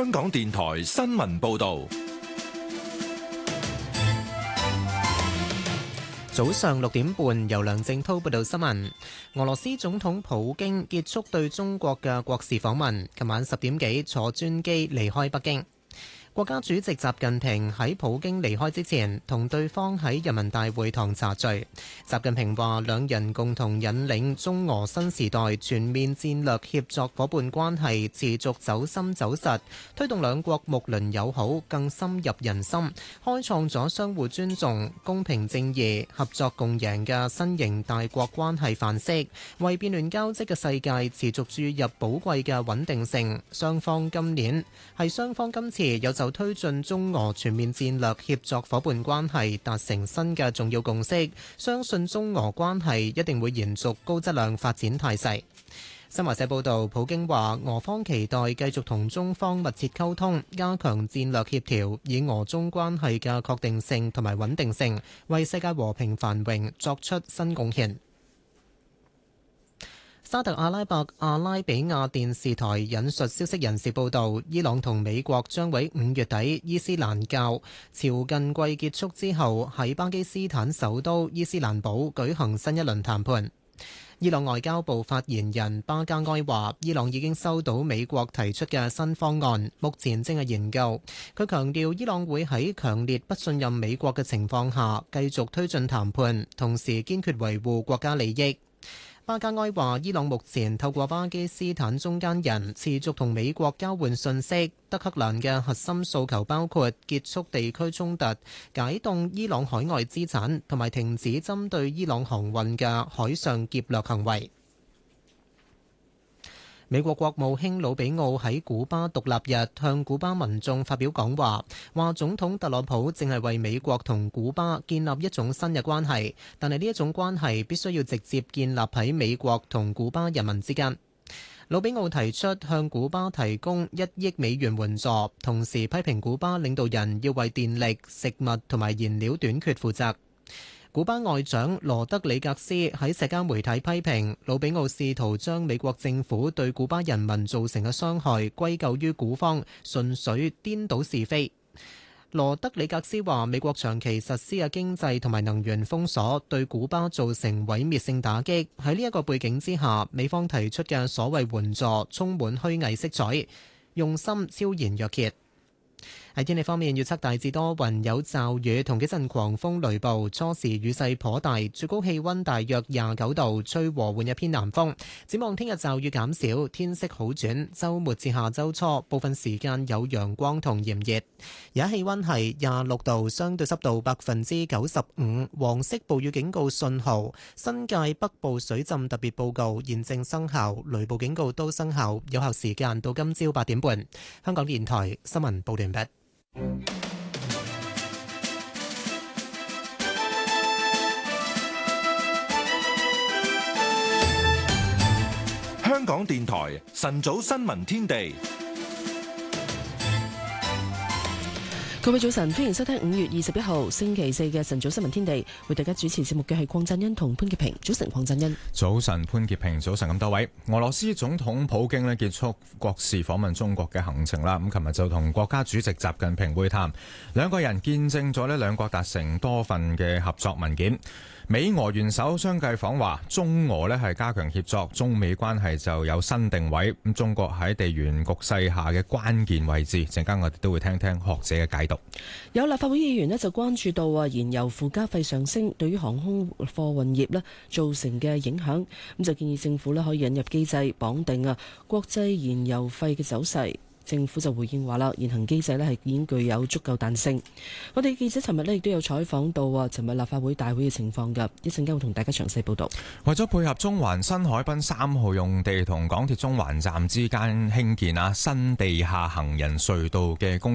香港電台新聞報道。 早上6點半，由梁正濤報道新聞。俄羅斯總統普京結束對中國嘅國事訪問，琴晚10點幾坐專機離開北京。國家主席習近平喺普京離開之前，同對方喺人民大會堂茶敘。習近平話，兩人共同引領中俄新時代全面戰略協作伙伴關係持續走深走實，推動兩國睦鄰友好更深入人心，開創咗相互尊重、公平正義、合作共贏嘅新型大國關係範式，為變亂交織嘅世界持續注入寶貴嘅穩定性。雙方今次有就推進中俄全面戰略協作伙伴關係達成新嘅重要共識，相信中俄關係一定會延續高質量發展態勢。新華社報道，普京話俄方期待繼續同中方密切溝通，加強戰略協調，以俄中關係嘅確定性同埋穩定性，為世界和平繁榮作出新貢獻。沙特阿拉伯阿拉比亞電視台引述消息人士報道，伊朗同美國將喺5月底伊斯蘭教朝覲季結束之後，喺巴基斯坦首都伊斯蘭堡舉行新一輪談判。伊朗外交部發言人巴加埃話，伊朗已經收到美國提出嘅新方案，目前正係研究。佢強調，伊朗會喺強烈不信任美國嘅情況下繼續推進談判，同時堅決維護國家利益。巴加埃話，伊朗目前透過巴基斯坦中間人持續同美國交換信息。德黑蘭嘅核心訴求包括結束地區衝突、解凍伊朗海外資產，同埋停止針對伊朗航運嘅海上劫掠行為。美國國務卿魯比奧喺古巴獨立日向古巴民眾發表講話，話總統特朗普正係為美國同古巴建立一種新嘅關係，但係呢一種關係必須要直接建立喺美國同古巴人民之間。魯比奧提出向古巴提供1億美元援助，同時批評古巴領導人要為電力、食物同埋燃料短缺負責。古巴外長羅德里格斯喺社交媒體批評魯比奧試圖將美國政府對古巴人民造成嘅傷害歸咎於古方，純粹顛倒是非。羅德里格斯話，美國長期實施嘅經濟同埋能源封鎖對古巴造成毀滅性打擊。喺呢一個背景之下，美方提出嘅所謂援助充滿虛偽色彩，用心昭然若揭。喺天氣方面，預測大致多雲有驟雨同幾陣狂風雷暴，初時雨勢頗大，最高氣溫大約29度，吹和緩一偏南風。展望聽日驟雨減少，天色好轉，週末至下週初部分時間有陽光同炎熱。而家氣溫係26度，相對濕度95%，黃色暴雨警告信號，新界北部水浸特別報告現正生效，雷暴警告都生效，有效時間到今朝8點半。香港電台新聞報道完畢。 香港電台晨早新聞天地。 各位早晨，歡迎收聽5月21號星期四嘅晨早新聞天地，為大家主持節目嘅係鄺振恩同潘潔平。早晨，鄺振恩。 早晨，潘潔平。早晨咁多位。俄羅斯總統普京結束國事訪問中國嘅行程啦。咁琴日就同國家主席習近平會談，兩個人見證咗兩國達成多份嘅合作文件。美俄元首相繼訪話，中俄係加強協作，中美關係就有新定位。咁中國喺地緣局勢下嘅關鍵位置，陣間我哋都會聽聽學者嘅解讀。 有立法會議員就關注到燃油附加費上升對於航空貨運業造成嘅影響，咁就建議政府可以引入機制綁定國際燃油費嘅走勢。政府就回應話啦，現行機制係已經具有足夠彈性。我哋記者尋日亦都有採訪到尋日立法會大會嘅情況㗎，一陣間會同大家詳細報導。 為咗配合中環新海濱3號用地同港鐵中環站之間興建新地下行人隧道嘅工